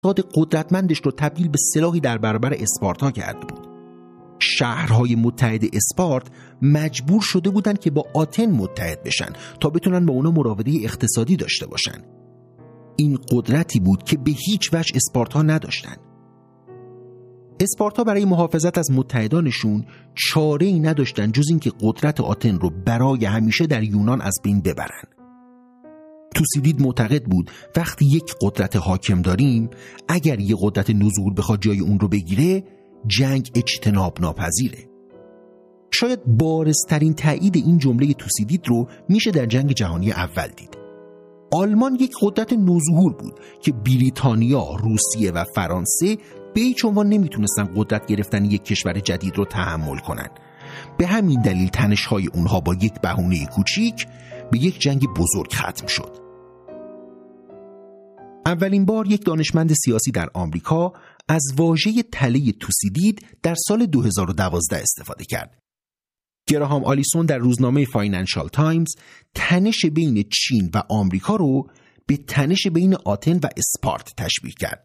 اقتصاد قدرتمندش رو تبدیل به سلاحی در برابر اسپارتا کرده بود. شهرهای متحد اسپارت مجبور شده بودن که با آتن متحد بشن تا بتونن با اونا مراوده اقتصادی داشته باشن. این قدرتی بود که به هیچ وجه اسپارتا نداشتن. اسپارتا برای محافظت از متحدانشون چاره‌ای نداشتن جز این که قدرت آتن رو برای همیشه در یونان از بین ببرن. توسیدید معتقد بود وقتی یک قدرت حاکم داریم، اگر یک قدرت نزول بخواد جای اون رو بگیره، جنگ اجتناب ناپذیره. شاید بارزترین تایید این جمله توسیدید رو میشه در جنگ جهانی اول دید. آلمان یک قدرت نوظهور بود که بریتانیا، روسیه و فرانسه به هیچ عنوان نمیتونستن قدرت گرفتن یک کشور جدید رو تحمل کنن. به همین دلیل تنش‌های اونها با یک بهونه کوچیک به یک جنگ بزرگ ختم شد. اولین بار یک دانشمند سیاسی در آمریکا از واژه تله توسیدید در سال 2012 استفاده کرد. گراهام آلیسون در روزنامه فاینانشال تایمز تنش بین چین و آمریکا رو به تنش بین آتن و اسپارت تشبیه کرد.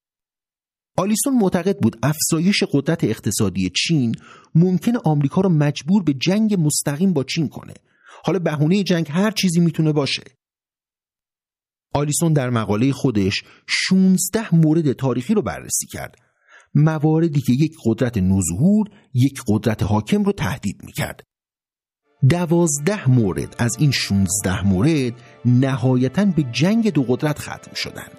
آلیسون معتقد بود افزایش قدرت اقتصادی چین ممکن آمریکا رو مجبور به جنگ مستقیم با چین کنه. حالا بهونه جنگ هر چیزی میتونه باشه. آلیسون در مقاله خودش 16 مورد تاریخی رو بررسی کرد. مواردی که یک قدرت نوظهور یک قدرت حاکم رو تهدید میکرد. 12 مورد از این 16 مورد نهایتاً به جنگ دو قدرت ختم شدند.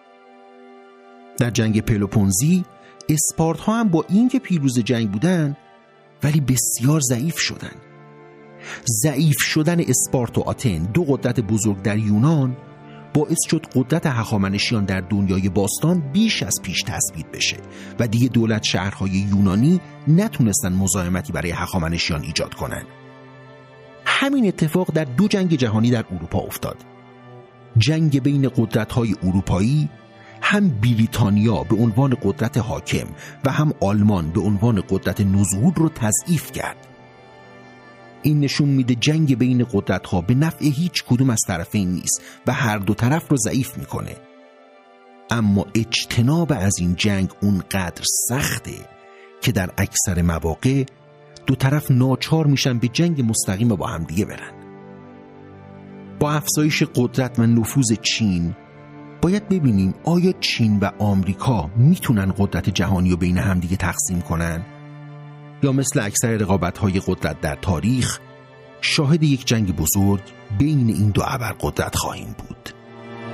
در جنگ پلوپونزی اسپارت‌ها هم با اینکه پیروز جنگ بودن ولی بسیار ضعیف شدن. ضعیف شدن اسپارت و آتن، دو قدرت بزرگ در یونان، باعث شد قدرت هخامنشیان در دنیای باستان بیش از پیش تثبیت بشه و دیگه دولت شهرهای یونانی نتونستن مزاحمتی برای هخامنشیان ایجاد کنن. همین اتفاق در دو جنگ جهانی در اروپا افتاد. جنگ بین قدرت‌های اروپایی، هم بریتانیا به عنوان قدرت حاکم و هم آلمان به عنوان قدرت نوظهور رو تضعیف کرد. این نشون میده جنگ بین قدرت‌ها به نفع هیچ کدوم از طرفین نیست و هر دو طرف رو ضعیف میکنه. اما اجتناب از این جنگ اونقدر سخته که در اکثر مواقع دو طرف ناچار میشن به جنگ مستقیم با هم دیگه برن. با افزایش قدرت و نفوذ چین باید ببینیم آیا چین و آمریکا میتونن قدرت جهانی رو بین هم دیگه تقسیم کنن؟ یا مثل اکثر رقابت‌های قدرت در تاریخ شاهد یک جنگ بزرگ بین این دو ابرقدرت خواهیم بود.